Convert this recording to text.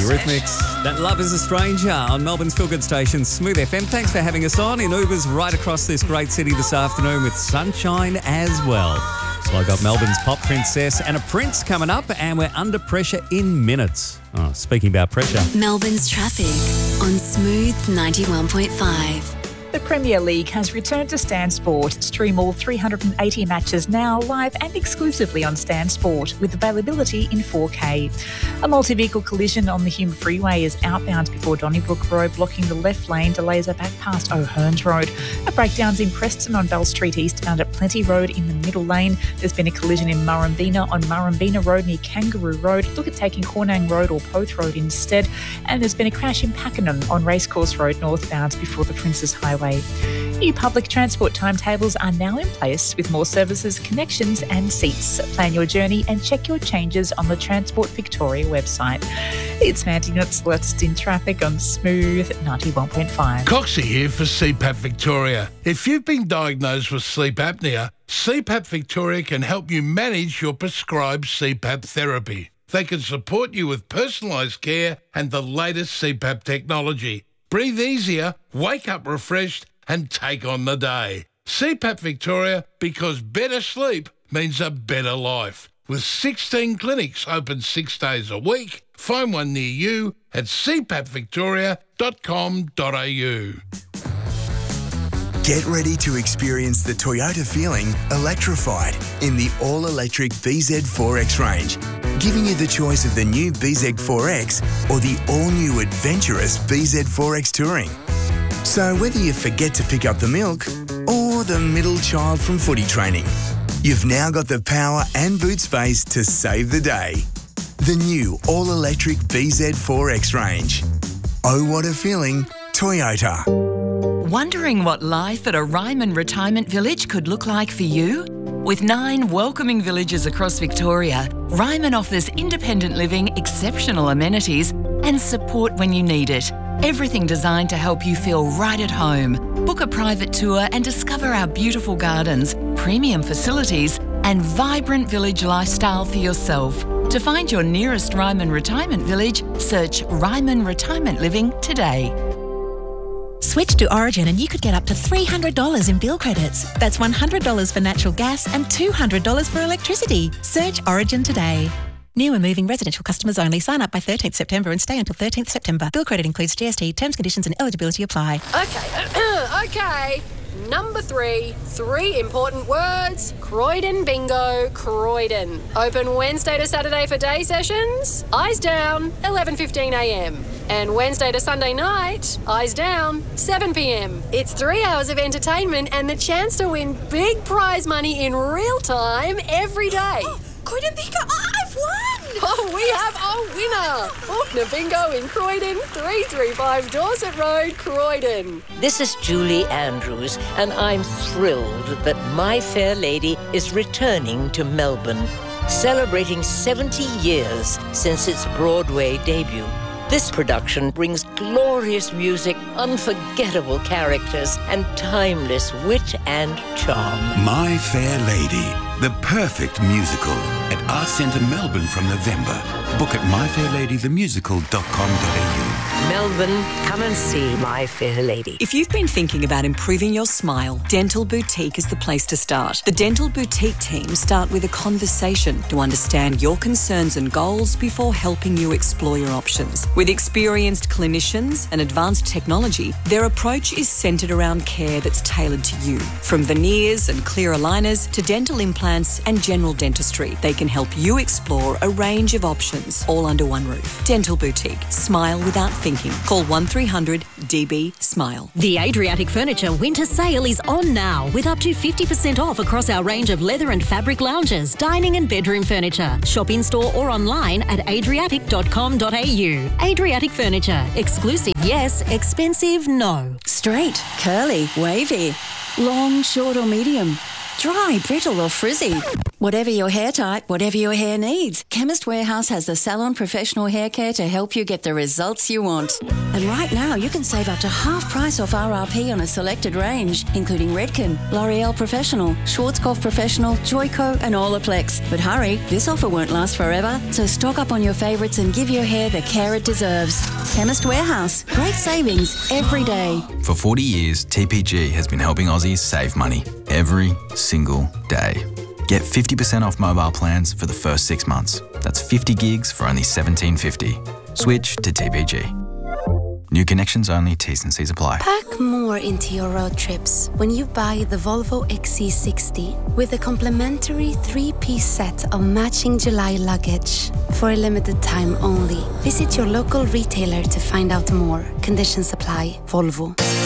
Eurythmics. That Love is a Stranger on Melbourne's Feel Good station, Smooth FM. Thanks for having us on in Ubers right across this great city this afternoon with sunshine as well. So I got Melbourne's pop princess and a prince coming up, and we're under pressure in minutes. Oh, speaking about pressure. Melbourne's traffic on Smooth 91.5. The Premier League has returned to Stan Sport. Stream all 380 matches now live and exclusively on Stan Sport with availability in 4K. A multi-vehicle collision on the Hume Freeway is outbound before Donnybrook Road, blocking the left lane. Delays are back past O'Hearns Road. A breakdown's in Preston on Bell Street eastbound at Plenty Road in the middle lane. There's been a collision in Murrumbina on Murrumbina Road near Kangaroo Road. Look at taking Cornang Road or Poth Road instead. And there's been a crash in Pakenham on Racecourse Road northbound before the Princes Highway. New public transport timetables are now in place with more services, connections and seats. Plan your journey and check your changes on the Transport Victoria website. It's Mandy Nuts in traffic on Smooth 91.5. Coxie here for CPAP Victoria. If you've been diagnosed with sleep apnea, CPAP Victoria can help you manage your prescribed CPAP therapy. They can support you with personalised care and the latest CPAP technology. Breathe easier, wake up refreshed and take on the day. CPAP Victoria, because better sleep means a better life. With 16 clinics open 6 days a week, find one near you at cpatvictoria.com.au. Get ready to experience the Toyota feeling electrified in the all-electric BZ4X range, giving you the choice of the new BZ4X or the all-new adventurous BZ4X Touring. So whether you forget to pick up the milk or the middle child from footy training, you've now got the power and boot space to save the day. The new all-electric BZ4X range. Oh, what a feeling, Toyota. Wondering what life at a Ryman Retirement Village could look like for you? With 9 welcoming villages across Victoria, Ryman offers independent living, exceptional amenities and support when you need it. Everything designed to help you feel right at home. Book a private tour and discover our beautiful gardens, premium facilities and vibrant village lifestyle for yourself. To find your nearest Ryman Retirement Village, search Ryman Retirement Living today. Switch to Origin and you could get up to $300 in bill credits. That's $100 for natural gas and $200 for electricity. Search Origin today. New and moving residential customers only. Sign up by 13th September and stay until 13th September. Bill credit includes GST. Terms, conditions and eligibility apply. Okay. Number 3. 3 important words. Croydon Bingo, Croydon. Open Wednesday to Saturday for day sessions. Eyes down, 11:15am. And Wednesday to Sunday night, eyes down, 7pm. It's 3 hours of entertainment and the chance to win big prize money in real time every day. Croydon Bingo, I've won! Oh, we have a winner! Faulkner Bingo in Croydon, 335 Dorset Road, Croydon. This is Julie Andrews, and I'm thrilled that My Fair Lady is returning to Melbourne, celebrating 70 years since its Broadway debut. This production brings glorious music, unforgettable characters, and timeless wit and charm. My Fair Lady, the perfect musical at Arts Centre Melbourne from November. Book at myfairladythemusical.com.au. Melbourne, come and see My Fair Lady. If you've been thinking about improving your smile, Dental Boutique is the place to start. The Dental Boutique team start with a conversation to understand your concerns and goals before helping you explore your options. With experienced clinicians and advanced technology, their approach is centred around care that's tailored to you. From veneers and clear aligners to dental implants and general dentistry, they can help you explore a range of options, all under one roof. Dental Boutique. Smile without thinking. Call 1300 DB SMILE. The Adriatic Furniture winter sale is on now with up to 50% off across our range of leather and fabric lounges, dining and bedroom furniture. Shop in-store or online at adriatic.com.au. Adriatic Furniture. Exclusive, yes. Expensive, no. Straight, curly, wavy, long, short or medium. Dry, brittle or frizzy. Whatever your hair type, whatever your hair needs, Chemist Warehouse has the Salon Professional Hair Care to help you get the results you want. And right now, you can save up to half price off RRP on a selected range, including Redken, L'Oreal Professional, Schwarzkopf Professional, Joico and Olaplex. But hurry, this offer won't last forever, so stock up on your favourites and give your hair the care it deserves. Chemist Warehouse. Great savings every day. For 40 years, TPG has been helping Aussies save money every single day. Get 50% off mobile plans for the first 6 months. That's 50 gigs for only $17.50. Switch to TPG. New connections only, T's and C's apply. Pack more into your road trips when you buy the Volvo XC60 with a complimentary 3-piece set of matching July luggage. For a limited time only. Visit your local retailer to find out more. Conditions apply. Volvo.